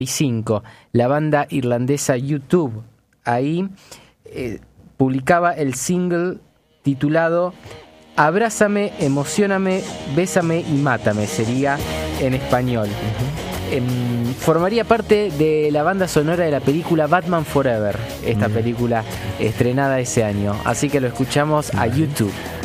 1995, la banda irlandesa YouTube. Ahí publicaba el single titulado Abrázame, emocióname, bésame y mátame, sería en español. Formaría parte de la banda sonora de la película Batman Forever, esta película estrenada ese año. Así que lo escuchamos a YouTube.